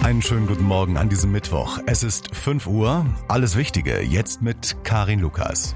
Einen schönen guten Morgen an diesem Mittwoch. Es ist 5 Uhr. Alles Wichtige jetzt mit Karin Lukas.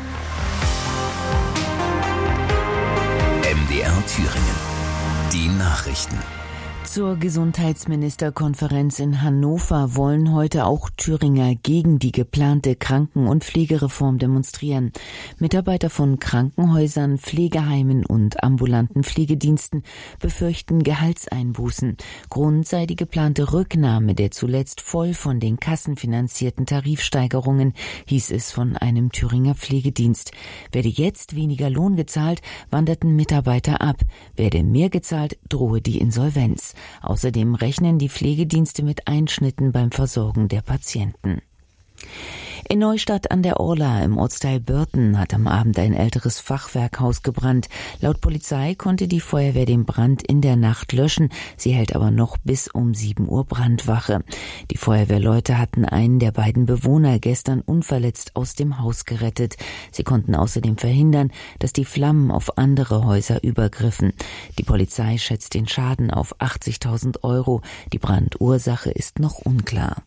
MDR Thüringen. Die Nachrichten. Zur Gesundheitsministerkonferenz in Hannover wollen heute auch Thüringer gegen die geplante Kranken- und Pflegereform demonstrieren. Mitarbeiter von Krankenhäusern, Pflegeheimen und ambulanten Pflegediensten befürchten Gehaltseinbußen. Grund sei die geplante Rücknahme der zuletzt voll von den Kassen finanzierten Tarifsteigerungen, hieß es von einem Thüringer Pflegedienst. Werde jetzt weniger Lohn gezahlt, wanderten Mitarbeiter ab. Werde mehr gezahlt, drohe die Insolvenz. Außerdem rechnen die Pflegedienste mit Einschnitten beim Versorgen der Patienten. In Neustadt an der Orla im Ortsteil Börten hat am Abend ein älteres Fachwerkhaus gebrannt. Laut Polizei konnte die Feuerwehr den Brand in der Nacht löschen. Sie hält aber noch bis um 7 Uhr Brandwache. Die Feuerwehrleute hatten einen der beiden Bewohner gestern unverletzt aus dem Haus gerettet. Sie konnten außerdem verhindern, dass die Flammen auf andere Häuser übergriffen. Die Polizei schätzt den Schaden auf 80.000 €. Die Brandursache ist noch unklar.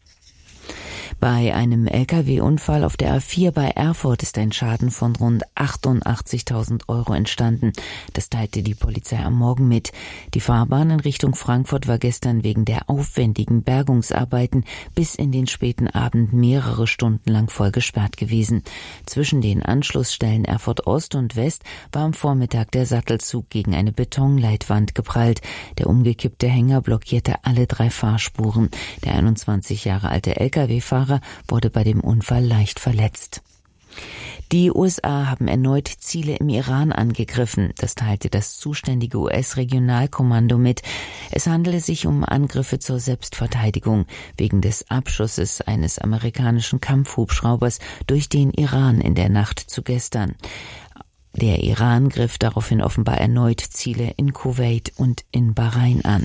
Bei einem Lkw-Unfall auf der A4 bei Erfurt ist ein Schaden von rund 88.000 € entstanden. Das teilte die Polizei am Morgen mit. Die Fahrbahn in Richtung Frankfurt war gestern wegen der aufwendigen Bergungsarbeiten bis in den späten Abend mehrere Stunden lang voll gesperrt gewesen. Zwischen den Anschlussstellen Erfurt Ost und West war am Vormittag der Sattelzug gegen eine Betonleitwand geprallt. Der umgekippte Hänger blockierte alle 3 Fahrspuren. Der 21 Jahre alte Lkw-Fahrer wurde bei dem Unfall leicht verletzt. Die USA haben erneut Ziele im Iran angegriffen. Das teilte das zuständige US-Regionalkommando mit. Es handele sich um Angriffe zur Selbstverteidigung wegen des Abschusses eines amerikanischen Kampfhubschraubers durch den Iran in der Nacht zu gestern. Der Iran griff daraufhin offenbar erneut Ziele in Kuwait und in Bahrain an.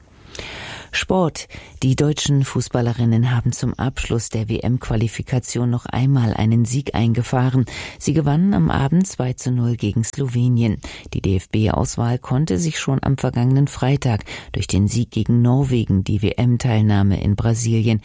Sport. Die deutschen Fußballerinnen haben zum Abschluss der WM-Qualifikation noch einmal einen Sieg eingefahren. Sie gewannen am Abend 2:0 gegen Slowenien. Die DFB-Auswahl konnte sich schon am vergangenen Freitag durch den Sieg gegen Norwegen die WM-Teilnahme in Brasilien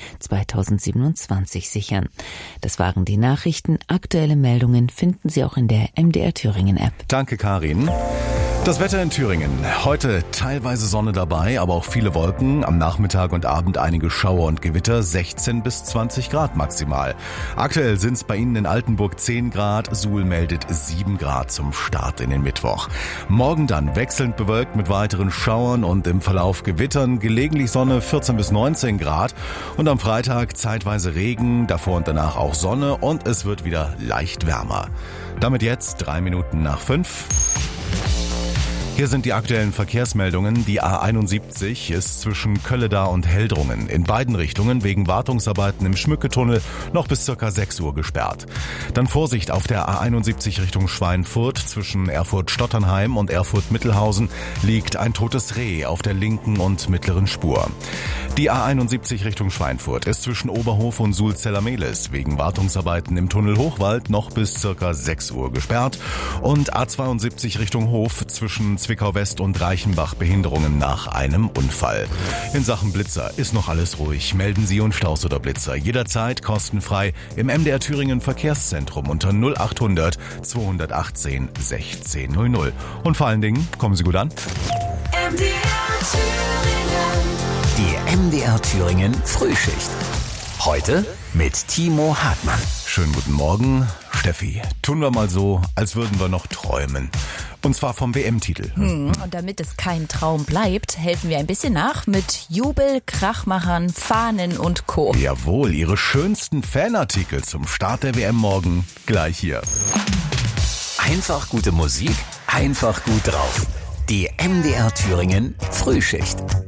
2027 sichern. Das waren die Nachrichten. Aktuelle Meldungen finden Sie auch in der MDR Thüringen-App. Danke, Karin. Das Wetter in Thüringen. Heute teilweise Sonne dabei, aber auch viele Wolken. Am Nachmittag und Abend einige Schauer und Gewitter, 16 bis 20 Grad maximal. Aktuell sind es bei Ihnen in Altenburg 10 Grad, Suhl meldet 7 Grad zum Start in den Mittwoch. Morgen dann wechselnd bewölkt mit weiteren Schauern und im Verlauf Gewittern, gelegentlich Sonne 14 bis 19 Grad. Und am Freitag zeitweise Regen, davor und danach auch Sonne und es wird wieder leicht wärmer. Damit jetzt 3 Minuten nach 5. Hier sind die aktuellen Verkehrsmeldungen. Die A71 ist zwischen Kölleda und Heldrungen in beiden Richtungen wegen Wartungsarbeiten im Schmücketunnel noch bis ca. 6 Uhr gesperrt. Dann Vorsicht auf der A71 Richtung Schweinfurt. Zwischen Erfurt-Stotternheim und Erfurt-Mittelhausen liegt ein totes Reh auf der linken und mittleren Spur. Die A71 Richtung Schweinfurt ist zwischen Oberhof und Sulzeller-Mehlis wegen Wartungsarbeiten im Tunnel Hochwald noch bis ca. 6 Uhr gesperrt. Und A72 Richtung Hof zwischen Zwickau-West und Reichenbach Behinderungen nach einem Unfall. In Sachen Blitzer ist noch alles ruhig. Melden Sie und Staus oder Blitzer jederzeit kostenfrei im MDR Thüringen Verkehrszentrum unter 0800 218 1600. Und vor allen Dingen, kommen Sie gut an. MDR Thüringen. Die MDR Thüringen Frühschicht. Heute mit Timo Hartmann. Schönen guten Morgen, Steffi. Tun wir mal so, als würden wir noch träumen. Und zwar vom WM-Titel. Und damit es kein Traum bleibt, helfen wir ein bisschen nach mit Jubel, Krachmachern, Fahnen und Co. Jawohl, Ihre schönsten Fanartikel zum Start der WM morgen gleich hier. Einfach gute Musik, einfach gut drauf. Die MDR Thüringen Frühschicht.